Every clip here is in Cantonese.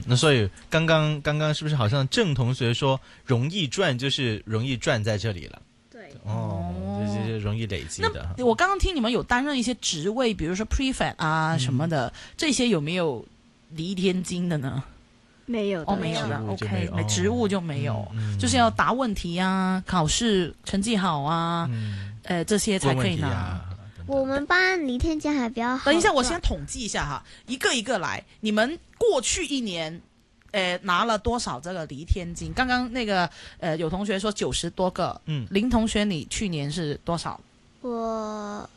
那所以刚刚是不是好像郑同学说容易赚就是容易赚在这里了？ 对， 这些容易累积的。 那我刚刚听你们有担任一些职位，比如说 prefect 啊什么的，这些有没有离天津的呢？ 没有的， 没有的。OK， 职务就没有，就是要答问题啊，考试成绩好啊，这些才可以拿。 我们班离天津还比较好。 等一下，我先统计一下哈，一个一个来。你们过去一年，拿了多少这个离天津？刚刚那个有同学说90多个，林同学你去年是多少？ 我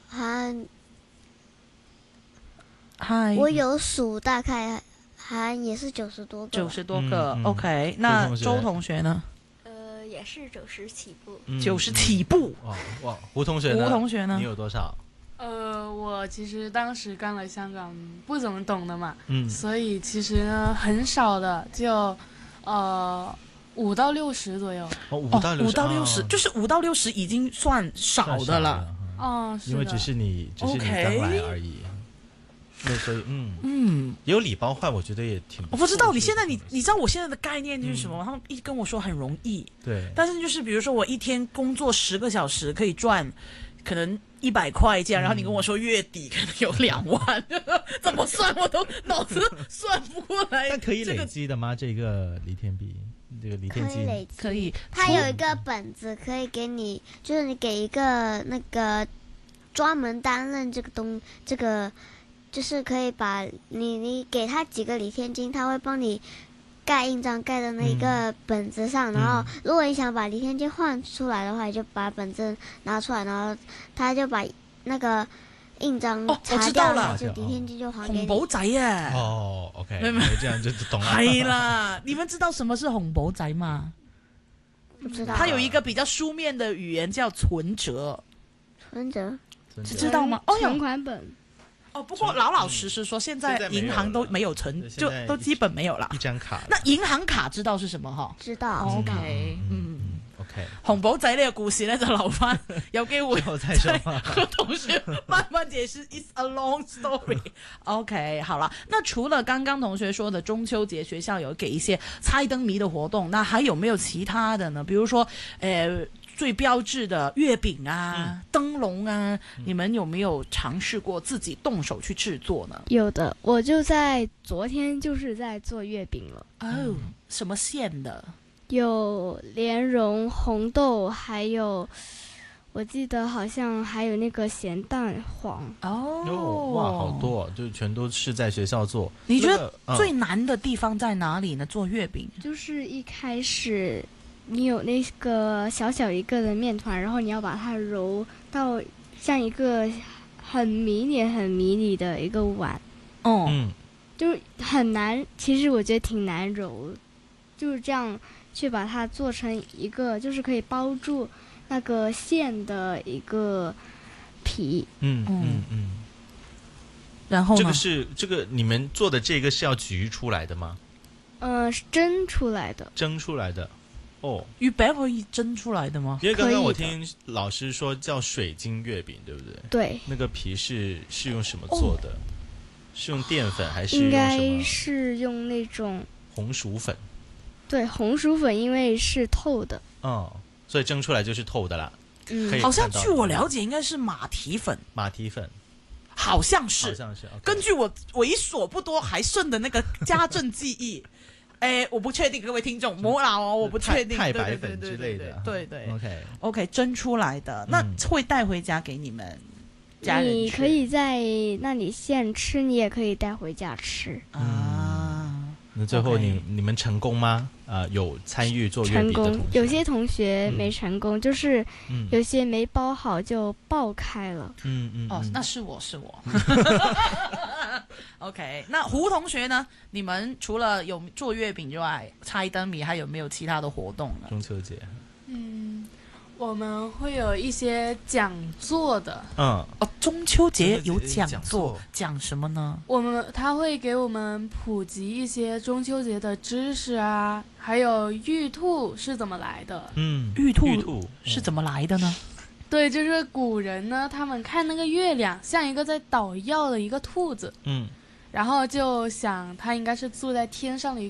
嗨， 我有数，大概也是90多个。 90多个，OK。那周同学呢？ 也是90起步。 90起步。 哇，胡同学呢？ 胡同学呢？ 你有多少？ 我其实当时刚来香港，不怎么懂的嘛，所以其实呢很少的，就5到60左右。 5到 60，就是5到60已经算少的了。 是的。 因为只是你刚来而已。对，所以也有礼包换，我觉得也挺。 我不知道你现在你知道我现在的概念就是什么吗？他们一跟我说很容易， 对， 但是就是比如说我一天工作10个小时可以赚可能100块这样，然后你跟我说月底可能有2万，怎么算我都脑子算不过来。 但可以累积的吗？这个离天币，这个离天金可以。 它有一个本子可以给你，就是你给一个那个专门担任这个。就是可以把你给他几个离天金，他会帮你盖印章盖在那个本子上，然后如果你想把离天金换出来的话，你就把本子拿出来，然后他就把那个印章擦掉了，就离天金就还给你。 红寶仔啊 ，OK，这样就懂了。 係啦，你们知道什么是红寶仔吗？ 不知道。 它有一个比较书面的语言叫存折。 存折， 知道吗？ 存款本。 不过老实说，现在银行都没有存，就都基本没有了。 一张卡。 那银行卡知道是什么哈？ 知道。 OK，红寶仔呢個故事呢，就留翻有機會再和同學慢慢解釋。It's a long story。OK， 好了，那除了剛剛同學說的中秋節學校有給一些猜燈謎的活動，那還有沒有其他的呢？比如說，最標誌的月餅啊、燈籠啊，你們有沒有嘗試過自己動手去製作呢？ 有的，我就在昨天就是在做月餅了。 什麼餡的？有蓮蓉、紅豆，還有我記得好像還有那個鹹蛋黃。 哇，好多，就全都是在學校做。 你覺得最難的地方在哪裡呢？做月餅就是一開始你有那個小小一個的麵團，然後你要把它揉到像一個很迷你的一個碗。就是很難，其實我覺得挺難揉，就是這樣去把它做成一個就是可以包住那個餡的一個皮。 然後呢？ 這個你們做的這個是要焗出來的嗎？ 是蒸出來的。 蒸出來的。 月餅可以蒸出來的嗎？ 因為剛剛我聽老師說叫水晶月餅，對不對？ 對。 那個皮是用什麼做的？是用澱粉還是用什麼？ 應該是用那種紅薯粉。 對，紅薯粉因為是透的。 所以蒸出來就是透的啦。 好像據我了解應該是馬蹄粉。 馬蹄粉。 好像是。 好像是。 根據我為數不多還剩的那個家政記憶。我不確定，各位聽眾，唔好鬧我，我不確定。 太白粉之類的。 對。OK， 蒸出來的，那會帶回家給你們家人吃。 你可以在那裡現吃，你也可以帶回家吃。 那最後你們成功嗎？有參與做月餅的同學。 成功，有些同學沒成功，就是有些沒包好就爆開了。 那是我。OK， 那胡同學呢？你們除了有做月餅之外，猜燈謎還有沒有其他的活動呢？ 中秋節。 我們會有一些講座的。 中秋節有講座，講什麼呢？ 他會給我們普及一些中秋節的知識啊，還有玉兔是怎麼來的。 玉兔是怎麼來的呢？ 對，就是古人呢，他們看那個月亮像一個在搗藥的一個兔子，然後就想它應該是住在天上的一個